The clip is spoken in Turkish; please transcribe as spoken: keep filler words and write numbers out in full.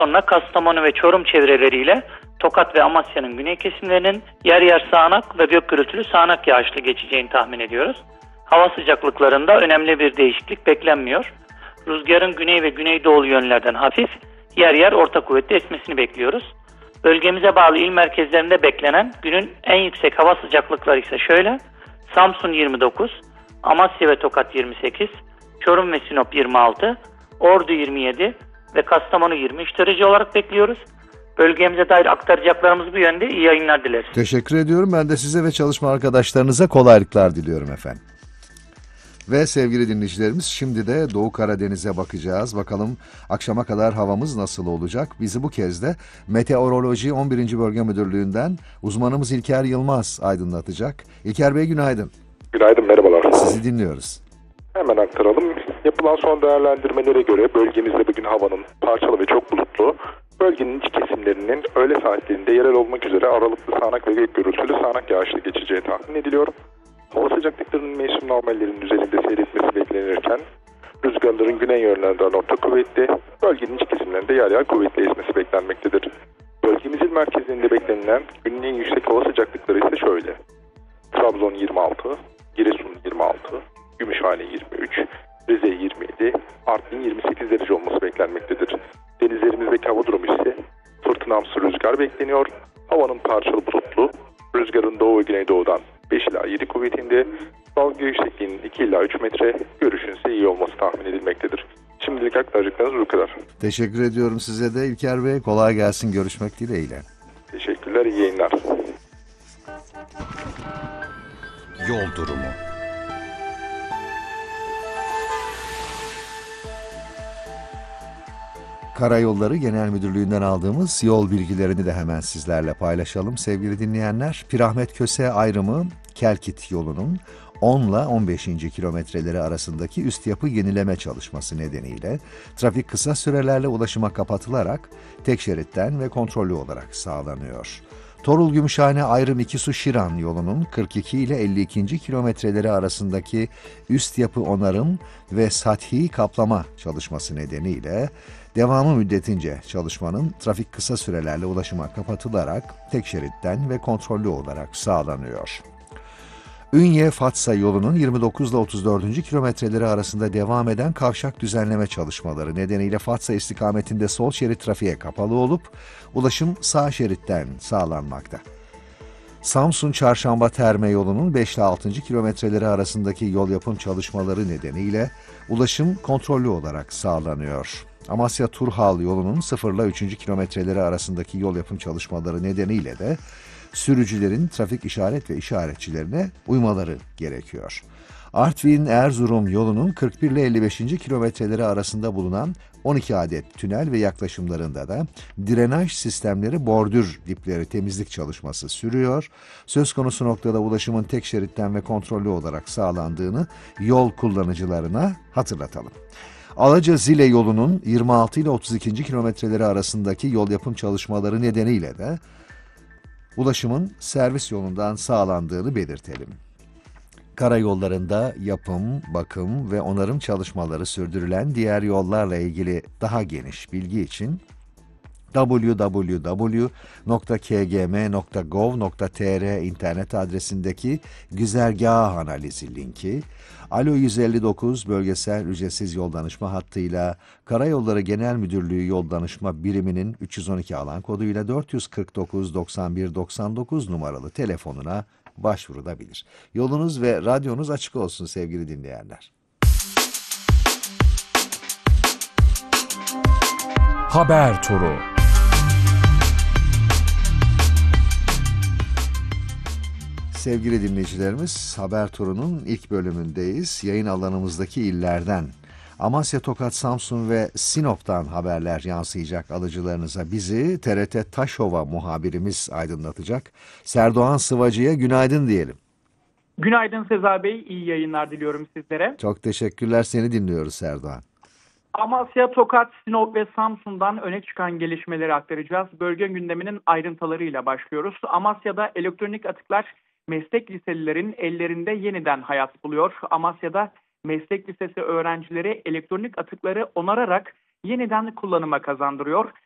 Sonra Kastamonu ve Çorum çevreleriyle Tokat ve Amasya'nın güney kesimlerinin yer yer sağanak ve gök gürültülü sağanak yağışlı geçeceğini tahmin ediyoruz. Hava sıcaklıklarında önemli bir değişiklik beklenmiyor. Rüzgarın güney ve güneydoğu yönlerden hafif, yer yer orta kuvvetli esmesini bekliyoruz. Bölgemize bağlı il merkezlerinde beklenen günün en yüksek hava sıcaklıkları ise şöyle: Samsun yirmi dokuz, Amasya ve Tokat yirmi sekiz, Çorum ve Sinop yirmi altı, Ordu yirmi yedi ve Kastamonu yirmi üç derece olarak bekliyoruz. Bölgemize dair aktaracaklarımız bu yönde. İyi yayınlar dileriz. Teşekkür ediyorum. Ben de size ve çalışma arkadaşlarınıza kolaylıklar diliyorum efendim. Ve sevgili dinleyicilerimiz, şimdi de Doğu Karadeniz'e bakacağız. Bakalım akşama kadar havamız nasıl olacak? Bizi bu kez de Meteoroloji on birinci Bölge Müdürlüğü'nden uzmanımız İlker Yılmaz aydınlatacak. İlker Bey, günaydın. Günaydın, merhabalar. Sizi dinliyoruz. Hemen aktaralım. Yapılan son değerlendirmelere göre bölgemizde bugün havanın parçalı ve çok bulutlu, bölgenin iç kesimlerinin öğle saatlerinde yerel olmak üzere aralıklı sağanak ve gök gürültülü sağanak yağışlı geçeceği tahmin ediliyor. Hava sıcaklıklarının mevsim normallerinin üzerinde seyretmesi beklenirken rüzgarların güney yönlerden orta kuvvetli, bölgenin iç kesimlerinde yer yer kuvvetli esmesi beklenmektedir. Bölgemizin merkezinde beklenilen günün en yüksek hava sıcaklıkları ise şöyle: Trabzon yirmi altı, Giresun yirmi altı, Gümüşhane yirmi üç, Rize yirmi yedi, Artvin yirmi sekiz derece olması beklenmektedir. Denizlerimizdeki hava durumu ise fırtınamsı rüzgar bekleniyor. Havanın parçalı bulutlu, rüzgarın doğu ve güneydoğudan beş ila yedi kuvvetinde, dalga yüksekliğinin iki ila üç metre, görüşün ise iyi olması tahmin edilmektedir. Şimdilik aktaracaklarınız bu kadar. Teşekkür ediyorum size de İlker Bey. Kolay gelsin. Görüşmek dileğiyle. Teşekkürler, iyi yayınlar. Yol durumu. Karayolları Genel Müdürlüğü'nden aldığımız yol bilgilerini de hemen sizlerle paylaşalım sevgili dinleyenler. Pirahmet Köse ayrımı Kelkit yolunun on ile on beşinci kilometreleri arasındaki üst yapı yenileme çalışması nedeniyle trafik kısa sürelerle ulaşıma kapatılarak tek şeritten ve kontrollü olarak sağlanıyor. Torul Gümüşhane ayrım İkisu Şiran yolunun kırk iki ile elli ikinci kilometreleri arasındaki üst yapı onarım ve sathi kaplama çalışması nedeniyle devamı müddetince çalışmanın trafik kısa sürelerle ulaşıma kapatılarak tek şeritten ve kontrollü olarak sağlanıyor. Ünye-Fatsa yolunun yirmi dokuz ile otuz dördüncü kilometreleri arasında devam eden kavşak düzenleme çalışmaları nedeniyle Fatsa istikametinde sol şerit trafiğe kapalı olup ulaşım sağ şeritten sağlanmakta. Samsun Çarşamba Terme yolunun beş ile altıncı kilometreleri arasındaki yol yapım çalışmaları nedeniyle ulaşım kontrollü olarak sağlanıyor. Amasya Turhal yolunun sıfır ile üçüncü kilometreleri arasındaki yol yapım çalışmaları nedeniyle de sürücülerin trafik işaret ve işaretçilerine uymaları gerekiyor. Artvin-Erzurum yolunun kırk bir ile elli beşinci kilometreleri arasında bulunan on iki adet tünel ve yaklaşımlarında da drenaj sistemleri, bordür dipleri temizlik çalışması sürüyor. Söz konusu noktada ulaşımın tek şeritten ve kontrollü olarak sağlandığını yol kullanıcılarına hatırlatalım. Alaca-Zile yolunun yirmi altı ile otuz ikinci kilometreleri arasındaki yol yapım çalışmaları nedeniyle de ulaşımın servis yolundan sağlandığını belirtelim. Karayollarında yapım, bakım ve onarım çalışmaları sürdürülen diğer yollarla ilgili daha geniş bilgi için double-u double-u double-u nokta k g m nokta gov nokta t r internet adresindeki güzergah analizi linki, Alo yüz elli dokuz bölgesel ücretsiz yol danışma hattıyla Karayolları Genel Müdürlüğü Yol Danışma Biriminin üç yüz on iki alan koduyla dört yüz kırk dokuz doksan bir doksan dokuz numaralı telefonuna başvurulabilir. Yolunuz ve radyonuz açık olsun sevgili dinleyenler. Haber turu. Sevgili dinleyicilerimiz, Haber Turu'nun ilk bölümündeyiz. Yayın alanımızdaki illerden, Amasya, Tokat, Samsun ve Sinop'tan haberler yansıyacak alıcılarınıza. Bizi T R T Taşova muhabirimiz aydınlatacak. Serdoğan Sıvacı'ya günaydın diyelim. Günaydın Sezar Bey, iyi yayınlar diliyorum sizlere. Çok teşekkürler, seni dinliyoruz Serdoğan. Amasya, Tokat, Sinop ve Samsun'dan öne çıkan gelişmeleri aktaracağız. Bölge gündeminin ayrıntılarıyla başlıyoruz. Amasya'da elektronik atıklar meslek liselilerin ellerinde yeniden hayat buluyor. Amasya'da meslek lisesi öğrencileri elektronik atıkları onararak yeniden kullanıma kazandırıyor.